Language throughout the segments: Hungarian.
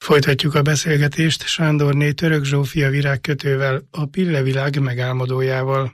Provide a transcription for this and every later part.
Folytatjuk a beszélgetést Sándorné Török Zsófia virágkötővel, a Pillevilág megálmodójával.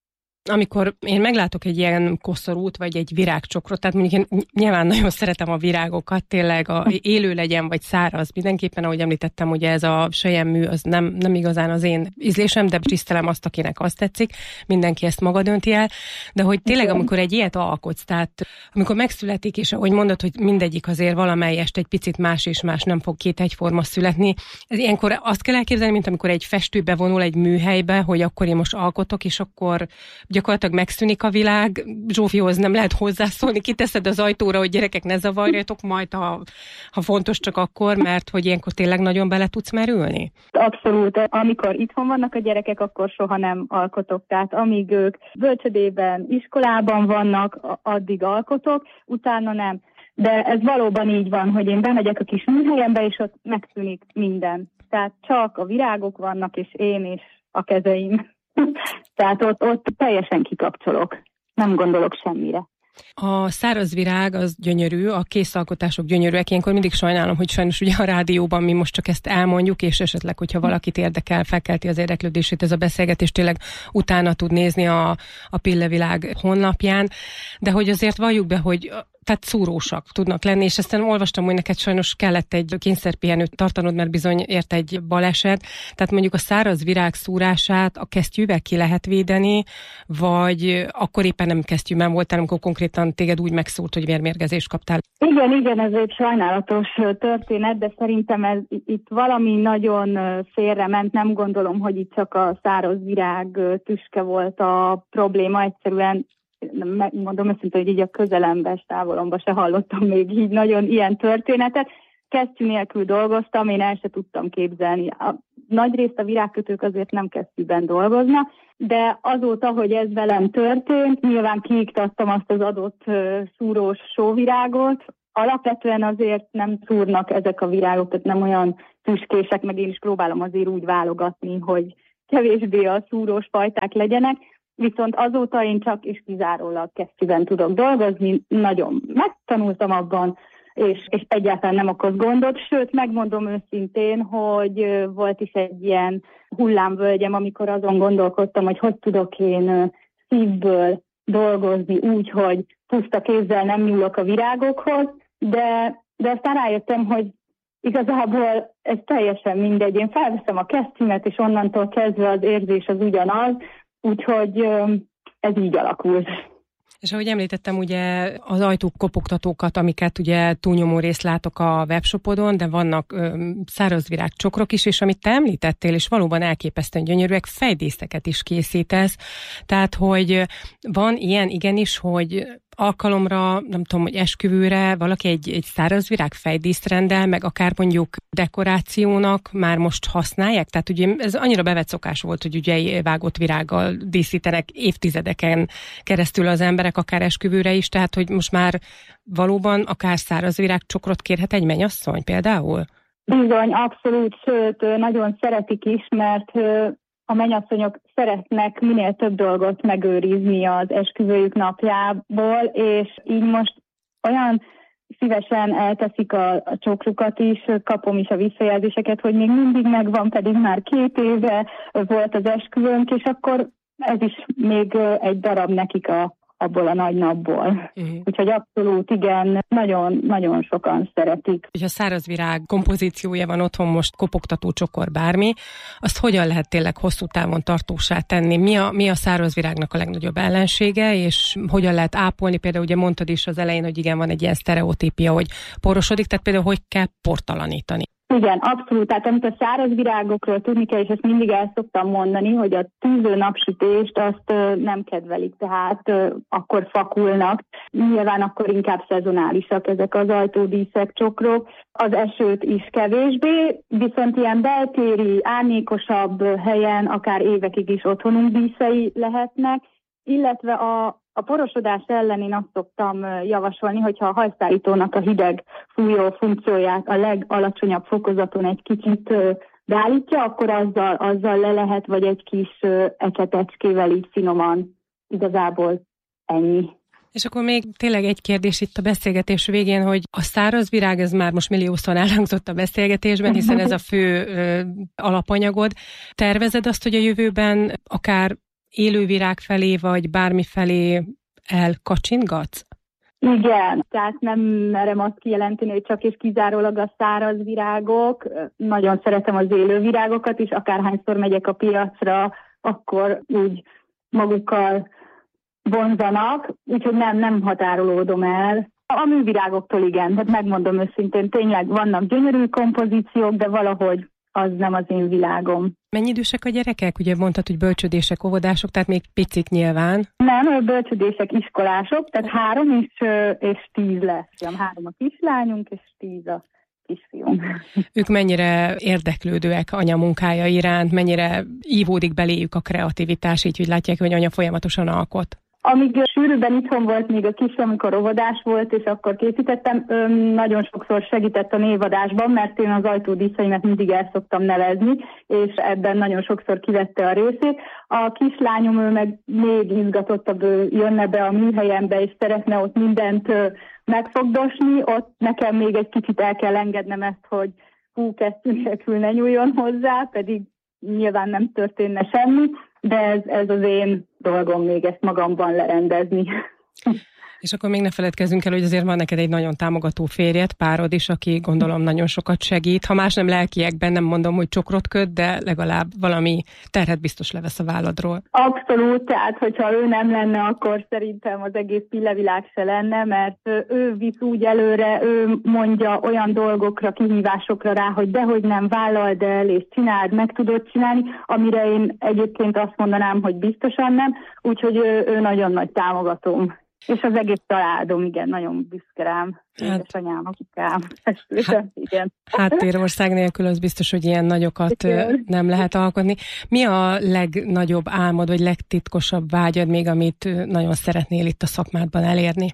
Amikor én meglátok egy ilyen koszorút, vagy egy virágcsokrot, tehát mondjuk én nyilván nagyon szeretem a virágokat, tényleg élő legyen, vagy száraz, mindenképpen, ahogy említettem, ugye ez a selyemmű, az nem igazán az én ízlésem, de tisztelem azt, akinek azt tetszik, mindenki ezt maga dönti el, de hogy tényleg, amikor egy ilyet alkotsz, tehát amikor megszületik, és ahogy mondod, hogy mindegyik azért valamelyest egy picit más és más, nem fog két egyforma születni, ilyenkor azt kell elképzelni, mint amikor egy festő bevonul egy műhelybe, hogy akkor én most alkotok, és akkor gyakorlatilag megszűnik a világ, Zsófihoz nem lehet hozzászólni, kiteszed az ajtóra, hogy gyerekek, ne zavarjatok, majd ha fontos, csak akkor, mert hogy ilyenkor tényleg nagyon bele tudsz merülni? Abszolút. Amikor itthon vannak a gyerekek, akkor soha nem alkotok. Tehát amíg ők bölcsödében, iskolában vannak, addig alkotok, utána nem. De ez valóban így van, hogy én bemegyek a kis műhelyembe, és ott megszűnik minden. Tehát csak a virágok vannak, és én és a kezeim. Tehát ott teljesen kikapcsolok. Nem gondolok semmire. A száraz virág az gyönyörű, a készalkotások gyönyörűek. Ilyenkor mindig sajnálom, hogy sajnos ugye a rádióban mi most csak ezt elmondjuk, és esetleg, hogyha valakit érdekel, felkelti az érdeklődését ez a beszélgetés, tényleg utána tud nézni a Pillevilág honlapján, de hogy azért valljuk be, hogy tehát szúrósak tudnak lenni, és aztán olvastam, hogy neked sajnos kellett egy kényszerpihenőt tartanod, mert bizony ért egy baleset. Tehát mondjuk a száraz virág szúrását a kesztyűvel ki lehet védeni, vagy akkor éppen nem kesztyűben voltál, amikor konkrétan téged úgy megszúrt, hogy vérmérgezést kaptál. Igen, ez egy sajnálatos történet, de szerintem ez itt valami nagyon félrement. Nem gondolom, hogy itt csak a száraz virág tüske volt a probléma, egyszerűen mondom őszintén, hogy így a közelembe, távolomba se hallottam még így nagyon ilyen történetet. Kesztyű nélkül dolgoztam, én el se tudtam képzelni. Nagyrészt a virágkötők azért nem kesztyűben dolgoznak, de azóta, hogy ez velem történt, nyilván kiiktattam azt az adott szúrós sóvirágot. Alapvetően azért nem szúrnak ezek a virágok, tehát nem olyan tüskések, meg én is próbálom azért úgy válogatni, hogy kevésbé a szúrós fajták legyenek. Viszont azóta én csak és kizárólag kesztyűben tudok dolgozni, nagyon megtanultam abban, és egyáltalán nem okoz gondot, sőt, megmondom őszintén, hogy volt is egy ilyen hullámvölgyem, amikor azon gondolkodtam, hogy tudok én szívből dolgozni úgy, hogy puszta kézzel nem nyúlok a virágokhoz, de aztán rájöttem, hogy igazából ez teljesen mindegy. Én felveszem a kesztyűmet, és onnantól kezdve az érzés az ugyanaz, úgyhogy ez így alakult. És ahogy említettem, ugye az ajtók kopogtatókat, amiket ugye túlnyomó részt látok a webshopodon, de vannak szárazvirág csokrok is, és amit te említettél, és valóban elképesztően gyönyörűek, fejdíszeket is készítesz. Tehát, hogy van ilyen igenis, hogy alkalomra, nem tudom, hogy esküvőre valaki egy szárazvirág fejdíszt rendel, meg akár mondjuk dekorációnak már most használják? Tehát ugye ez annyira bevett szokás volt, hogy ugye vágott virággal díszítenek évtizedeken keresztül az emberek, akár esküvőre is, tehát hogy most már valóban akár szárazvirág csokrot kérhet egy mennyasszony például? Bizony, abszolút, sőt, nagyon szeretik is, mert a mennyasszonyok szeretnek minél több dolgot megőrizni az esküvőjük napjából, és így most olyan szívesen elteszik a csokrukat is, kapom is a visszajelzéseket, hogy még mindig megvan, pedig már 2 éve volt az esküvőnk, és akkor ez is még egy darab nekik abból a nagy napból. Úgyhogy abszolút igen, nagyon-nagyon sokan szeretik. Ha szárazvirág kompozíciója van otthon, most kopogtató, csokor, bármi, azt hogyan lehet tényleg hosszú távon tartósá tenni? Mi a szárazvirágnak a legnagyobb ellensége, és hogyan lehet ápolni? Például ugye mondtad is az elején, hogy igen, van egy ilyen sztereotípia, hogy porosodik, tehát például hogy kell portalanítani? Igen, abszolút. Tehát amit a száraz virágokról tudni kell, és ezt mindig el szoktam mondani, hogy a tűző napsütést azt nem kedvelik, tehát akkor fakulnak. Nyilván akkor inkább szezonálisak ezek az ajtódíszek, csokrok. Az esőt is kevésbé, viszont ilyen beltéri, árnyékosabb helyen akár évekig is otthonunk díszei lehetnek, illetve a porosodás ellen én azt szoktam javasolni, hogyha a hajszárítónak a hideg fújó funkcióját a legalacsonyabb fokozaton egy kicsit beállítja, akkor azzal le lehet, vagy egy kis ecsetecskével így finoman. Igazából ennyi. És akkor még tényleg egy kérdés itt a beszélgetés végén, hogy a száraz virág, ez már most milliószor elhangzott a beszélgetésben, hiszen ez a fő alapanyagod. Tervezed azt, hogy a jövőben akár élő virág felé, vagy bármi felé elkacsingatsz? Igen, tehát nem merem azt kijelenteni, hogy csak és kizárólag a száraz virágok. Nagyon szeretem az élő virágokat is, akárhányszor megyek a piacra, akkor úgy magukkal vonzanak, úgyhogy nem határolódom el. A művirágoktól igen, tehát megmondom őszintén, tényleg vannak gyönyörű kompozíciók, de valahogy az nem az én világom. Mennyi idősek a gyerekek? Ugye mondtad, hogy bölcsödések, óvodások, tehát még picik nyilván. Nem, bölcsödések, iskolások, tehát 3 és 10 lesz. 3 a kislányunk, és 10 a kisfiunk. Ők mennyire érdeklődőek anya munkája iránt, mennyire ívódik beléjük a kreativitás, így hogy látják, hogy anya folyamatosan alkot? Amíg sűrűbben itthon volt még a kisfiam, amikor óvodás volt, és akkor készítettem, nagyon sokszor segített a névadásban, mert én az ajtódíszeimet mindig el szoktam nevezni, és ebben nagyon sokszor kivette a részét. A kislányom, ő meg még izgatottabb, ő jönne be a műhelyembe, és szeretne ott mindent megfogdosni, ott nekem még egy kicsit el kell engednem ezt, hogy kesztyű nélkül ne nyúljon hozzá, pedig nyilván nem történne semmi, de ez az én dolgom még ezt magamban lerendezni. És akkor még ne feledkezzünk el, hogy azért van neked egy nagyon támogató férjed, párod is, aki gondolom nagyon sokat segít. Ha más nem lelkiekben, nem mondom, hogy csokrot köt, de legalább valami terhet biztos levesz a válladról. Abszolút, tehát hogyha ő nem lenne, akkor szerintem az egész pillevilág se lenne, mert ő visz úgy előre, ő mondja olyan dolgokra, kihívásokra rá, hogy dehogy nem, vállald el és csináld, meg tudod csinálni, amire én egyébként azt mondanám, hogy biztosan nem, úgyhogy ő nagyon nagy támogatóm. És az egész családom, igen, nagyon büszke rám. Édesanyám, apukám, igen. Háttérország nélkül az biztos, hogy ilyen nagyokat nem lehet alkotni. Mi a legnagyobb álmod, vagy legtitkosabb vágyad még, amit nagyon szeretnél itt a szakmádban elérni?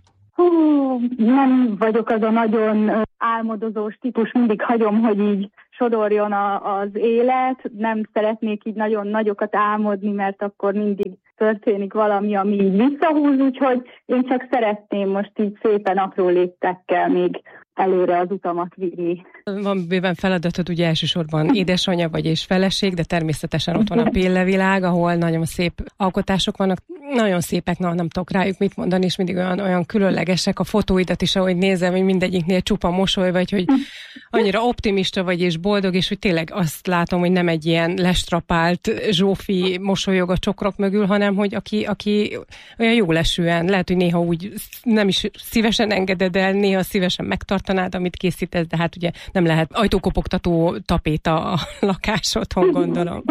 Nem vagyok az a nagyon álmodozós típus, mindig hagyom, hogy így sodorjon az élet. Nem szeretnék így nagyon nagyokat álmodni, mert akkor mindig történik valami, ami így visszahúz, úgyhogy én csak szeretném most így szépen apró léptekkel még előre az utamat vinni. Van bőven feladatod, ugye elsősorban édesanyja vagy és feleség, de természetesen ott van a pillevilág, ahol nagyon szép alkotások vannak, nagyon szépek, nem tudok rájuk mit mondani, és mindig olyan különlegesek a fotóidat is, ahogy nézem, hogy mindegyiknél csupa mosoly, vagy hogy annyira optimista vagy és boldog, és hogy tényleg azt látom, hogy nem egy ilyen lestrapált Zsófi mosolyog a csokrok mögül, hanem hogy aki olyan jólesően, lehet, hogy néha úgy nem is szívesen engeded el, néha szívesen megtartanád, amit készítesz, de hát ugye nem lehet ajtókopogtató tapéta a lakásodon, gondolom.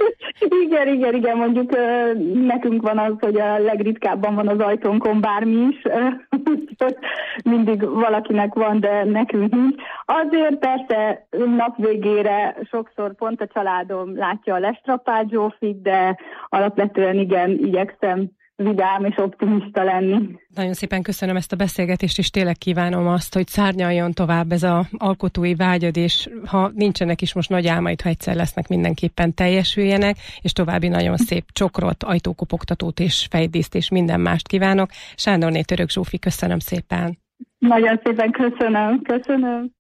Igen, mondjuk nekünk van az, hogy a legritkábban van az ajtónkon bármi is, mindig valakinek van, de nekünk nincs. Azért persze nap végére sokszor pont a családom látja a lestrapált Zsófit, de alapvetően igen, igyekszem vidám és optimista lenni. Nagyon szépen köszönöm ezt a beszélgetést, és tényleg kívánom azt, hogy szárnyaljon tovább ez az alkotói vágyad, és ha nincsenek is most nagy álmaid, ha egyszer lesznek, mindenképpen teljesüljenek, és további nagyon szép csokrot, ajtókopogtatót és fejdíszt és minden mást kívánok. Sándorné Török Zsófi, köszönöm szépen. Nagyon szépen köszönöm.